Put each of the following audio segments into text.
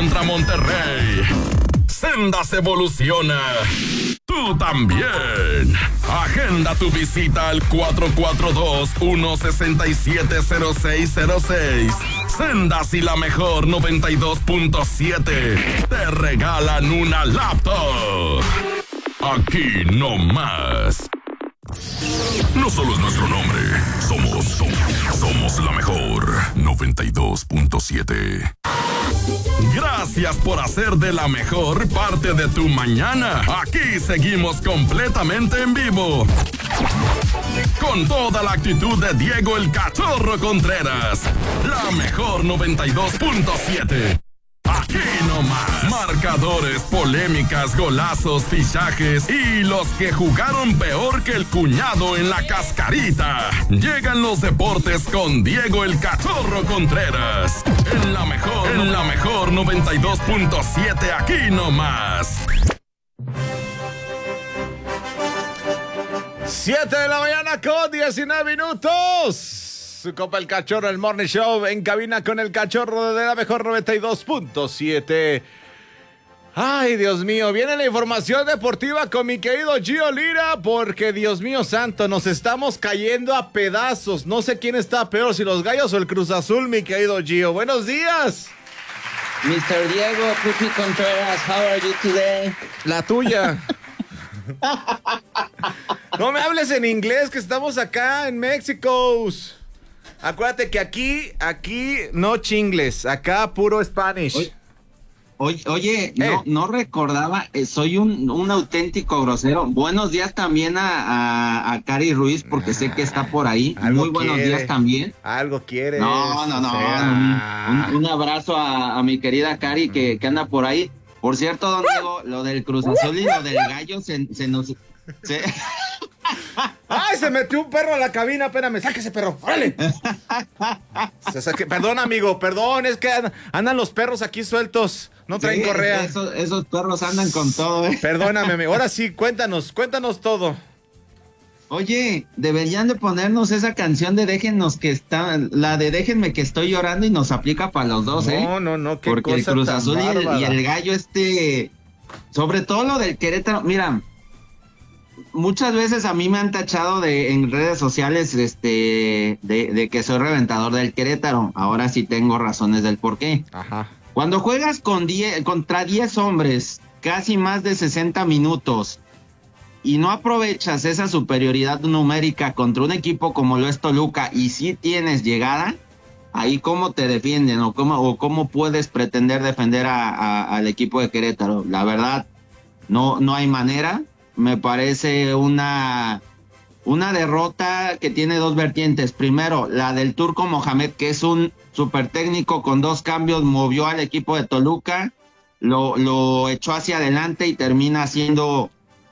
contra Monterrey. Sendas evoluciona. Tú también. Agenda tu visita al 442-167-0606. Sendas y la mejor 92.7 te regalan una laptop. Aquí no más. No solo es nuestro nombre, somos la mejor 92.7. Gracias por hacer de la mejor parte de tu mañana. Aquí seguimos completamente en vivo. Con toda la actitud de Diego el Cachorro Contreras. La mejor 92.7. Aquí nomás. Marcadores, polémicas, golazos, fichajes y los que jugaron peor que el cuñado en la cascarita. Llegan los deportes con Diego el Cachorro Contreras. En la mejor 92.7. Aquí nomás. 7 de la mañana con 19 minutos. Su Copa el Cachorro, el Morning Show en cabina con el Cachorro de la mejor 92.7. Ay, Dios mío, viene la información deportiva con mi querido Gio Lira, porque Dios mío santo, nos estamos cayendo a pedazos. No sé quién está peor, si los Gallos o el Cruz Azul, mi querido Gio. Buenos días. Mr. Diego Pupi Contreras, how are you today? La tuya. No me hables en inglés, que estamos acá en México. Acuérdate que aquí no chingles, acá puro Spanish. Oye, no recordaba, soy un auténtico grosero. Buenos días también a Cari Ruiz, porque sé que está por ahí. Muy buenos días también. Algo quiere. No. Un abrazo a mi querida Cari que anda por ahí. Por cierto, don Diego, lo del Cruz Azul y lo del Gallo se nos... ¡Ay, se metió un perro a la cabina! Espérame, sáquese, perro, órale. Perdón, amigo, perdón, es que andan los perros aquí sueltos, no traen correa. Esos perros andan con todo, Perdóname, amigo. Ahora sí, cuéntanos todo. Oye, deberían de ponernos esa canción de Déjennos que está, la de Déjenme que estoy llorando, y nos aplica para los dos, No, qué porque cosa el Cruz tan Azul y el Gallo, sobre todo lo del Querétaro, mira, muchas veces a mí me han tachado en redes sociales de que soy reventador del Querétaro. Ahora sí tengo razones del por qué. Ajá. Cuando juegas contra 10 hombres, casi más de 60 minutos, y no aprovechas esa superioridad numérica contra un equipo como lo es Toluca, y sí tienes llegada, ahí cómo te defienden o cómo puedes pretender defender al equipo de Querétaro. La verdad, no hay manera. Me parece una derrota que tiene dos vertientes. Primero, la del Turco Mohamed, que es un super técnico con 2 cambios, movió al equipo de Toluca, lo echó hacia adelante y termina haciendo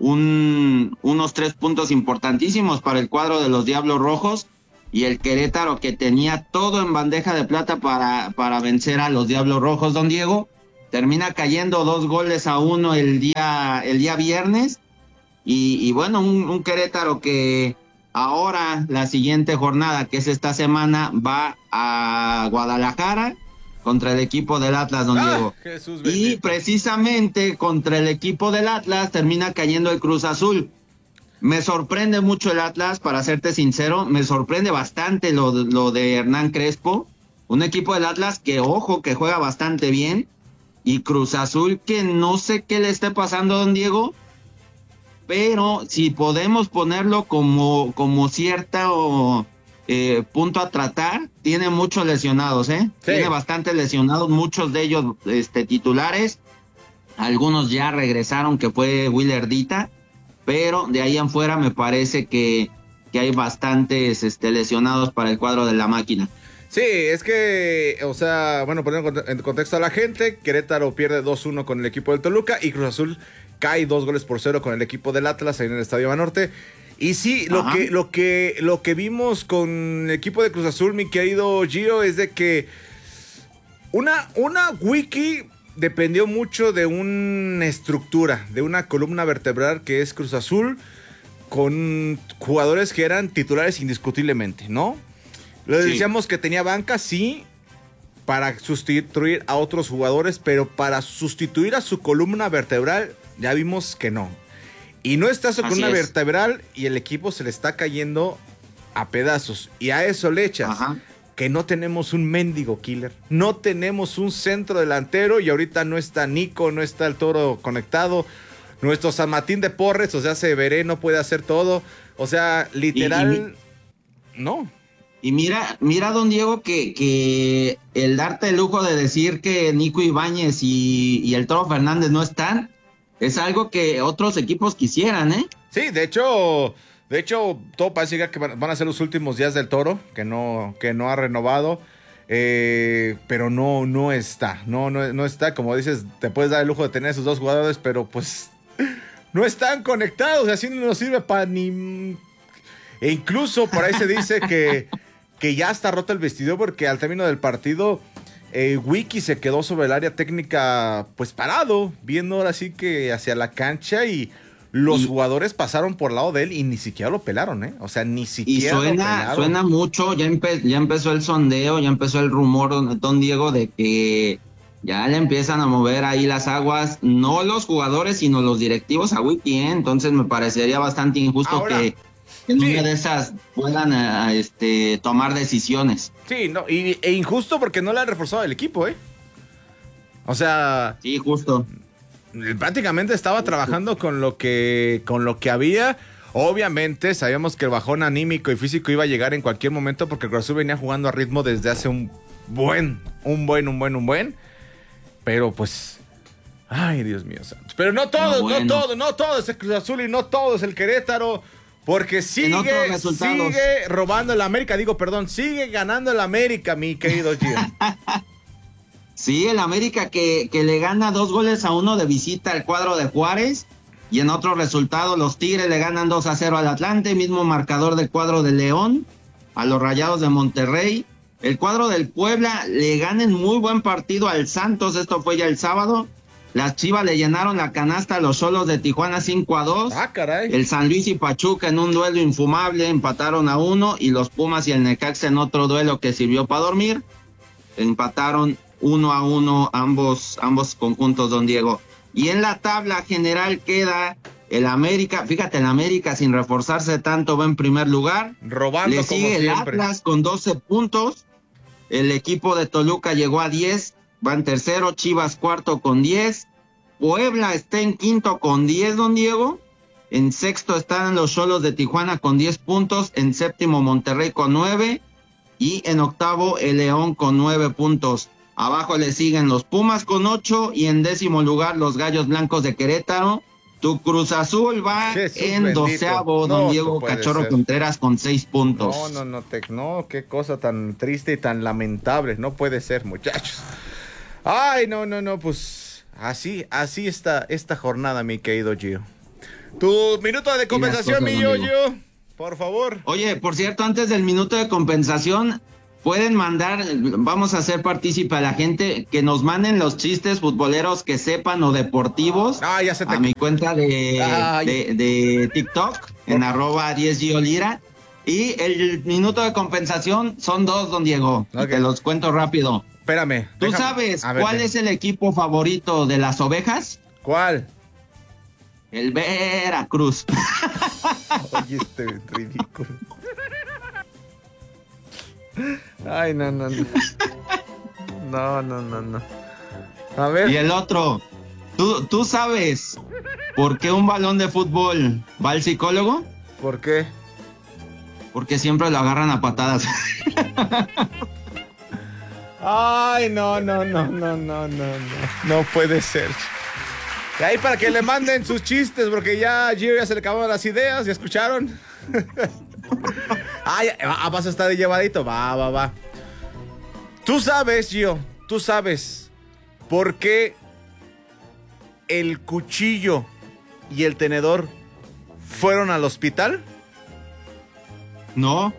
unos 3 puntos importantísimos para el cuadro de los Diablos Rojos. Y el Querétaro, que tenía todo en bandeja de plata para vencer a los Diablos Rojos, don Diego, termina cayendo 2-1 el día viernes. Y bueno, un Querétaro que ahora, la siguiente jornada, que es esta semana, va a Guadalajara contra el equipo del Atlas, don Diego. Y precisamente contra el equipo del Atlas termina cayendo el Cruz Azul. Me sorprende mucho el Atlas, para serte sincero, me sorprende bastante lo de Hernán Crespo. Un equipo del Atlas que, ojo, que juega bastante bien. Y Cruz Azul que no sé qué le esté pasando, don Diego. Pero si podemos ponerlo como cierto punto a tratar, tiene muchos lesionados, Sí. Tiene bastantes lesionados, muchos de ellos titulares. Algunos ya regresaron, que fue Willerdita, pero de ahí en fuera me parece que hay bastantes lesionados para el cuadro de la máquina. Sí, es que, o sea, bueno, poniendo en contexto a la gente, Querétaro pierde 2-1 con el equipo del Toluca y Cruz Azul cae 2-0 con el equipo del Atlas en el Estadio Banorte. Y sí, lo que vimos con el equipo de Cruz Azul, mi querido Gio, es de que una wiki dependió mucho de una estructura, de una columna vertebral que es Cruz Azul, con jugadores que eran titulares indiscutiblemente, ¿no? Le decíamos que tenía banca, sí, para sustituir a otros jugadores, pero para sustituir a su columna vertebral, ya vimos que no. Y no está su columna vertebral y el equipo se le está cayendo a pedazos. Y a eso le echas que no tenemos un mendigo killer, no tenemos un centro delantero y ahorita no está Nico, no está el Toro conectado, nuestro San Martín de Porres, o sea, Severé no puede hacer todo, o sea, literal, no. Y mira, don Diego, que el darte el lujo de decir que Nico Ibáñez y el Toro Fernández no están, es algo que otros equipos quisieran, ¿eh? Sí, de hecho, todo parece que van a ser los últimos días del Toro, que no ha renovado, pero no está, no está, como dices, te puedes dar el lujo de tener esos dos jugadores, pero pues no están conectados, así no nos sirve para ni... E incluso por ahí se dice que ya está roto el vestidor porque al término del partido, Wiki se quedó sobre el área técnica, pues parado, viendo ahora sí que hacia la cancha y... Los jugadores pasaron por lado de él y ni siquiera lo pelaron, ¿eh? O sea, ni siquiera lo pelaron. Y suena mucho, ya empezó el sondeo, ya empezó el rumor, don Diego, de que ya le empiezan a mover ahí las aguas, no los jugadores, sino los directivos a Wiki, ¿eh? Entonces me parecería bastante injusto ahora, que en una de esas puedan tomar decisiones. Sí, no, e injusto porque no le han reforzado el equipo, ¿eh? O sea... Sí, justo. Prácticamente estaba trabajando con lo que había. Obviamente sabíamos que el bajón anímico y físico iba a llegar en cualquier momento porque el Cruz Azul venía jugando a ritmo desde hace un buen. Pero pues, ay, Dios mío santo. Pero no todo es el Cruz Azul y no todo es el Querétaro, porque sigue robando el América, sigue ganando el América, mi querido Gio. Sí, el América que le gana 2-1 de visita al cuadro de Juárez, y en otro resultado los Tigres le ganan 2-0 al Atlante, mismo marcador del cuadro de León, a los Rayados de Monterrey. El cuadro del Puebla le gana en muy buen partido al Santos, esto fue ya el sábado. Las Chivas le llenaron la canasta a los Xolos de Tijuana 5-2. Ah, caray. El San Luis y Pachuca en un duelo infumable empataron a 1, y los Pumas y el Necaxa en otro duelo que sirvió para dormir, empataron 1-1 ambos conjuntos, don Diego. Y en la tabla general queda el América. Fíjate, el América sin reforzarse tanto va en primer lugar. Robando le sigue el Atlas con 12 puntos. El equipo de Toluca llegó a 10, va en tercero. Chivas cuarto con 10. Puebla está en quinto con 10, don Diego. En sexto están los Xolos de Tijuana con 10 puntos. En séptimo Monterrey con 9. Y en octavo el León con 9 puntos. Abajo le siguen los Pumas con 8 y en décimo lugar los Gallos Blancos de Querétaro. Tu Cruz Azul va Jesús en bendito. 12º, don Diego Cachorro Contreras con 6 puntos. No, qué cosa tan triste y tan lamentable. No puede ser, muchachos. Ay, no, pues así está esta jornada, mi querido Gio. Tu minuto de compensación, mi Yoyo, por favor. Oye, por cierto, antes del minuto de compensación, pueden mandar, vamos a hacer partícipe a la gente, que nos manden los chistes futboleros que sepan o deportivos a mi cuenta de TikTok, en @10giolira. Y el minuto de compensación son 2, don Diego. Okay. Te los cuento rápido. Espérame. ¿Tú sabes cuál es el equipo favorito de las ovejas? ¿Cuál? El Veracruz. Oye, ridículo. Ay, no. No. A ver. Y el otro, ¿tú sabes por qué un balón de fútbol va al psicólogo? ¿Por qué? Porque siempre lo agarran a patadas. Ay, no puede ser. Y ahí para que le manden sus chistes, porque ya Gio ya se le acabaron las ideas, ¿ya escucharon? Vas a estar de llevadito. Va. Tú sabes, Gio, por qué el cuchillo y el tenedor fueron al hospital. No.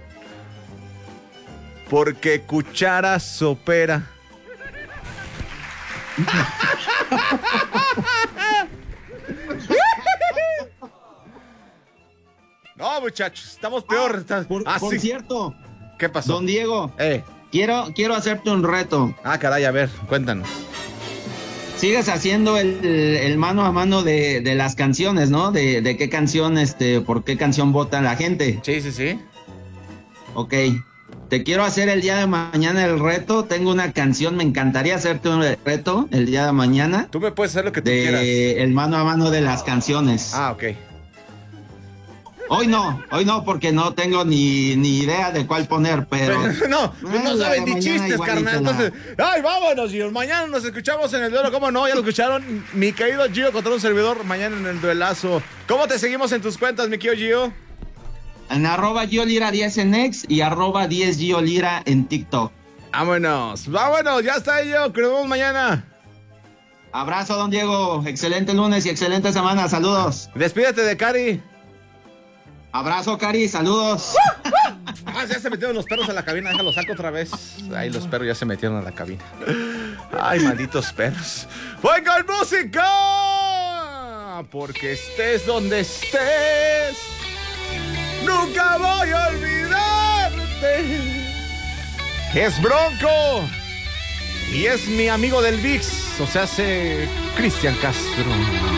Porque cuchara sopera. No, muchachos, estamos peor. Por cierto, ¿qué pasó? Don Diego, Quiero hacerte un reto. Ah, caray, a ver, cuéntanos. Sigues haciendo el mano a mano de las canciones, ¿no? De qué canción, por qué canción vota la gente. Sí. Ok. Te quiero hacer el día de mañana el reto. Tengo una canción, me encantaría hacerte un reto el día de mañana. Tú me puedes hacer lo que tú quieras. El mano a mano de las canciones. Ah, ok. Hoy no, porque no tengo ni idea de cuál poner, pero... no saben ni chistes, carnal. Entonces, ¡ay, vámonos, Gio! Mañana nos escuchamos en el duelo. ¿Cómo no? Ya lo escucharon. Mi querido Gio contra un servidor. Mañana en el duelazo. ¿Cómo te seguimos en tus cuentas, mi querido Gio? En @GioLira10 en X y @10GioLira en TikTok. Vámonos, ya está ello. Nos vemos mañana. Abrazo, don Diego. Excelente lunes y excelente semana. Saludos. Despídete de Cari. Abrazo, Cari. Saludos. Ya se metieron los perros a la cabina. Déjalo, saco otra vez. Ahí los perros ya se metieron a la cabina. Ay, malditos perros. ¡Fue con música! Porque estés donde estés, nunca voy a olvidarte. Es Bronco y es mi amigo del VIX, o sea, Cristian Castro.